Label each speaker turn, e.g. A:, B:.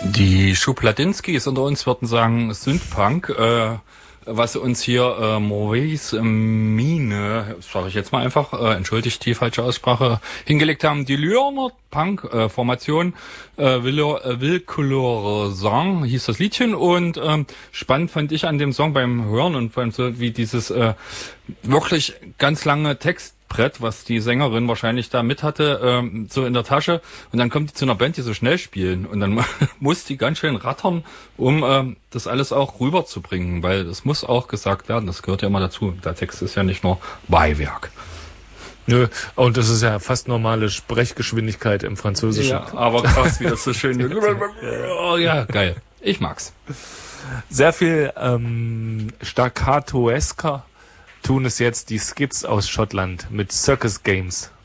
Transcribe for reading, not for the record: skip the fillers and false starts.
A: Die Schubladinskis unter uns würden sagen Synthpunk, was uns hier Maurice Mine, sage ich jetzt mal einfach, entschuldigt die falsche Aussprache, hingelegt haben. Die Lyoner Punk-Formation Willcouleur Sang hieß das Liedchen und spannend fand ich an dem Song beim Hören und beim so wie dieses wirklich ganz lange Textbrett, was die Sängerin wahrscheinlich da mit hatte, so in der Tasche. Und dann kommt die zu einer Band, die so schnell spielen. Und dann muss die ganz schön rattern, um das alles auch rüberzubringen. Weil es muss auch gesagt werden, das gehört ja immer dazu. Der Text ist ja nicht nur Beiwerk.
B: Nö, und das ist ja fast normale Sprechgeschwindigkeit im Französischen.
A: Ja, aber krass, wie das so schön... Ja, geil. Ich mag's.
B: Sehr viel staccatoesker tun es jetzt die Skids aus Schottland mit Circus Games.